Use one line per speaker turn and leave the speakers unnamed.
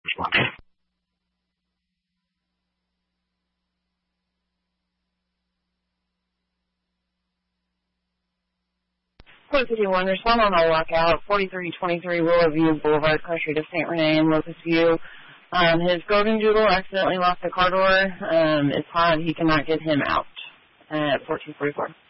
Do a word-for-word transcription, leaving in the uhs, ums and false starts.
Respond.
Code fifty-one, respond on the lockout, forty-three twenty-three Willow View Boulevard, country to Saint Rene and Locust View. Um, his golden doodle accidentally locked the car door. Um, it's hot. He cannot get him out at fourteen forty-four.